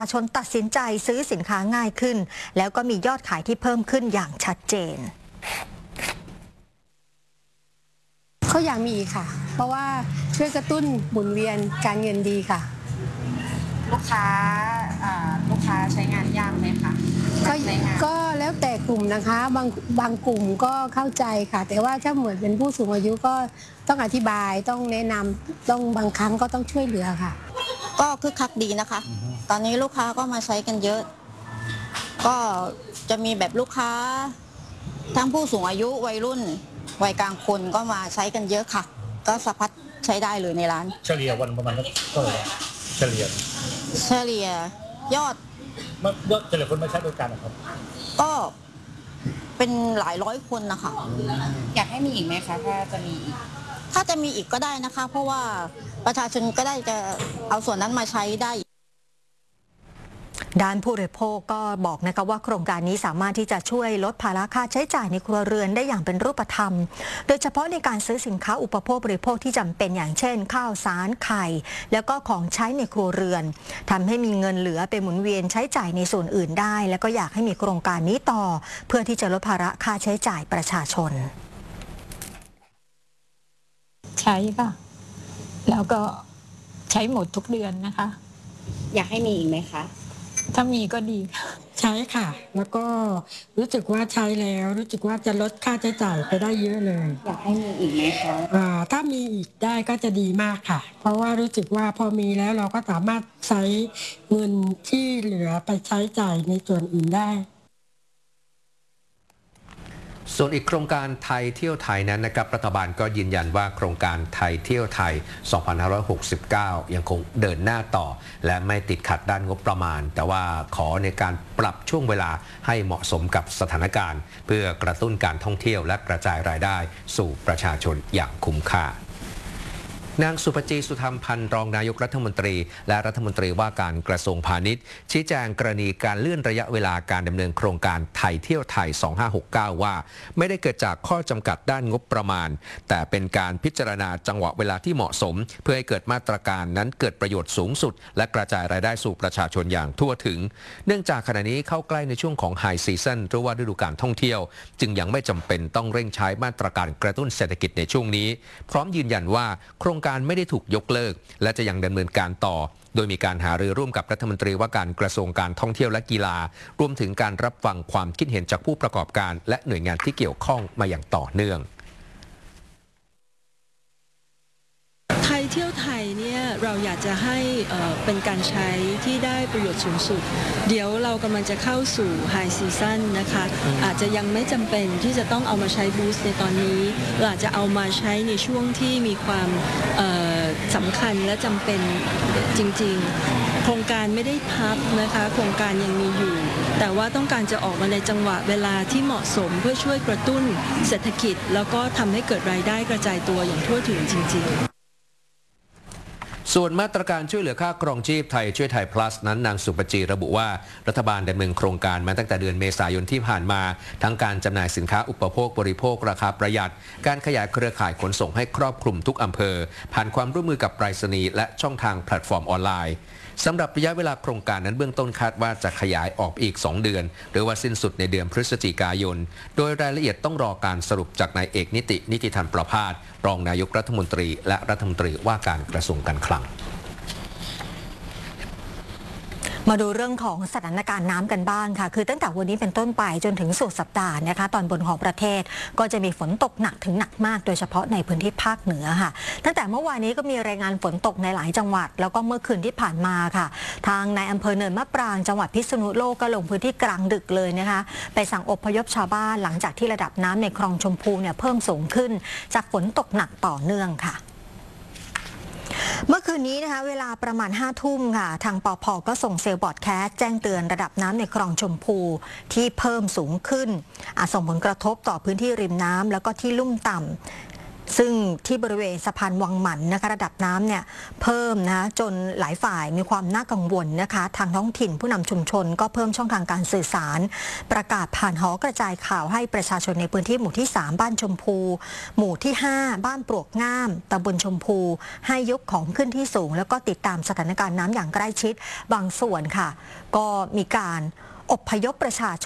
ประชาชนตัดสินใจซื้อสินค้าง่ายขึ้นแล้วก็มียอดขายที่เพิ่มขึ้นอย่างชัดเจนเขาอยากมีอีกค่ะเพราะว่าช่วยกระตุ้นหมุนเวียนการเงินดีค่ะลูกค้าใช้งานยากไหมคะก็แล้วแต่กลุ่มนะคะบางกลุ่มก็เข้าใจค่ะแต่ว่าถ้าเหมือนเป็นผู้สูงอายุก็ต้องอธิบายต้องแนะนำต้องบางครั้งก็ต้องช่วยเหลือค่ะก็คึกคักดีนะคะตอนนี้ลูกค้าก็มาใช้กันเยอะก็จะมีแบบลูกค้าทั้งผู้สูงอายุวัยรุ่นวัยกลางคนก็มาใช้กันเยอะค่ะก็สะพัดใช้ได้เลยในร้านเฉลี่ยวันประมาณเท่าไหร่เฉลี่ยยอดเฉลี่ยคนมาใช้บริการนะครับก็เป็นหลายร้อยคนนะคะอยากให้มีอีกไหมคะถ้าจะมีอีกก็ได้นะคะเพราะว่าประชาชนก็ได้จะเอาส่วนนั้นมาใช้ได้ด้านผู้บริโภคก็บอกนะคะว่าโครงการนี้สามารถที่จะช่วยลดภาระค่าใช้จ่ายในครัวเรือนได้อย่างเป็นรูปธรรมโดยเฉพาะในการซื้อสินค้าอุปโภคบริโภคที่จำเป็นอย่างเช่นข้าวสารไข่แล้วก็ของใช้ในครัวเรือนทำให้มีเงินเหลือไปหมุนเวียนใช้จ่ายในส่วนอื่นได้แล้วก็อยากให้มีโครงการนี้ต่อเพื่อที่จะลดภาระค่าใช้จ่ายประชาชนใช้ค่ะแล้วก็ใช้หมดทุกเดือนนะคะอยากให้มีอีกไหมคะถ้ามีก็ดีใช้ค่ะแล้วก็รู้สึกว่าใช้แล้วรู้สึกว่าจะลดค่าใช้จ่ายไปได้เยอะเลยอยากให้มีอีกไหมคะถ้ามีอีกได้ก็จะดีมากค่ะเพราะว่ารู้สึกว่าพอมีแล้วเราก็สามารถใช้เงินที่เหลือไปใช้จ่ายในส่วนอื่นได้ส่วนอีกโครงการไทยเที่ยวไทยนั้นนะครับรัฐบาลก็ยืนยันว่าโครงการไทยเที่ยวไทย 2569 ยังคงเดินหน้าต่อและไม่ติดขัดด้านงบประมาณแต่ว่าขอในการปรับช่วงเวลาให้เหมาะสมกับสถานการณ์เพื่อกระตุ้นการท่องเที่ยวและกระจายรายได้สู่ประชาชนอย่างคุ้มค่านางสุภจี สุธรรมพันธ์รองนายกรัฐมนตรีและรัฐมนตรีว่าการกระทรวงพาณิชย์ชี้แจงกรณีการเลื่อนระยะเวลาการดำเนินโครงการไทยเที่ยวไทย 2569 ว่าไม่ได้เกิดจากข้อจำกัดด้านงบประมาณแต่เป็นการพิจารณาจังหวะเวลาที่เหมาะสมเพื่อให้เกิดมาตรการนั้นเกิดประโยชน์สูงสุดและกระจายรายได้สู่ประชาชนอย่างทั่วถึงเนื่องจากขณะนี้เข้าใกล้ในช่วงของไฮซีซั่นหรือว่าฤดูกาลท่องเที่ยวจึงยังไม่จำเป็นต้องเร่งใช้มาตรการกระตุ้นเศรษฐกิจในช่วงนี้พร้อมยืนยันว่าโครงการไม่ได้ถูกยกเลิกและจะยังดำเนินการต่อโดยมีการหารือร่วมกับรัฐมนตรีว่าการกระทรวงการท่องเที่ยวและกีฬารวมถึงการรับฟังความคิดเห็นจากผู้ประกอบการและหน่วยงานที่เกี่ยวข้องมาอย่างต่อเนื่องไทยเที่ยวไทยเนี่ยเราอยากจะให้เป็นการใช้ที่ได้ประโยชน์สูงสุดเดี๋ยวเรากำลังจะเข้าสู่ไฮซีซั่นนะคะอาจจะยังไม่จำเป็นที่จะต้องเอามาใช้บูสต์ในตอนนี้เราอาจจะเอามาใช้ในช่วงที่มีความสำคัญและจำเป็นจริงๆโครงการไม่ได้พับนะคะโครงการยังมีอยู่แต่ว่าต้องการจะออกมาในจังหวะเวลาที่เหมาะสมเพื่อช่วยกระตุ้นเศรษฐกิจแล้วก็ทำให้เกิดรายได้กระจายตัวอย่างทั่วถึงจริงๆส่วนมาตรการช่วยเหลือค่าครองชีพไทยช่วยไทย plus นั้นนางสุปจีระบุว่ารัฐบาลดำเนินโครงการมาตั้งแต่เดือนเมษายนที่ผ่านมาทั้งการจำหน่ายสินค้าอุปโภคบริโภคราคาประหยัดการขยายเครือข่ายขนส่งให้ครอบคลุมทุกอำเภอผ่านความร่วมมือกับไปรษณีย์และช่องทางแพลตฟอร์มออนไลน์สำหรับระยะเวลาโครงการนั้นเบื้องต้นคาดว่าจะขยายออกอีก2 เดือนหรือว่าสิ้นสุดในเดือนพฤศจิกายนโดยรายละเอียดต้องรอการสรุปจากนายเอกนิติธรรมประภาสรองนายกรัฐมนตรีและรัฐมนตรีว่าการกระทรวงการคลังมาดูเรื่องของสถานการณ์น้ำกันบ้างค่ะคือตั้งแต่วันนี้เป็นต้นไปจนถึงสุดสัปดาห์นะคะตอนบนของประเทศก็จะมีฝนตกหนักถึงหนักมากโดยเฉพาะในพื้นที่ภาคเหนือค่ะตั้งแต่เมื่อวานนี้ก็มีรายงานฝนตกในหลายจังหวัดแล้วก็เมื่อคืนที่ผ่านมาค่ะทางในอำเภอเนินมะปรางจังหวัดพิษณุโลกก็ลงพื้นที่กลางดึกเลยนะคะไปสั่งอพยพชาวบ้านหลังจากที่ระดับน้ำในคลองชมพูเนี่ยเพิ่มสูงขึ้นจากฝนตกหนักต่อเนื่องค่ะเมื่อคืนนี้นะคะเวลาประมาณ5 ทุ่มค่ะทางปภ.ก็ส่งเซลล์บอร์ดแคสต์แจ้งเตือนระดับน้ำในคลองชมพูที่เพิ่มสูงขึ้นอาจส่งผลกระทบต่อพื้นที่ริมน้ำแล้วก็ที่ลุ่มต่ำซึ่งที่บริเวณสะพานวังหมันนะคะระดับน้ำเนี่ยเพิ่มนะจนหลายฝ่ายมีความน่ากังวลนะคะทางท้องถิ่นผู้นำชุมชนก็เพิ่มช่องทางการสื่อสารประกาศผ่านหอกระจายข่าวให้ประชาชนในพื้นที่หมู่ที่ 3 บ้านชมพูหมู่ที่ 5 บ้านปลวกง่ามตำบลชมพูให้ยกของขึ้นที่สูงแล้วก็ติดตามสถานการณ์น้ำอย่างใกล้ชิดบางส่วนค่ะก็มีการอพยพประชาช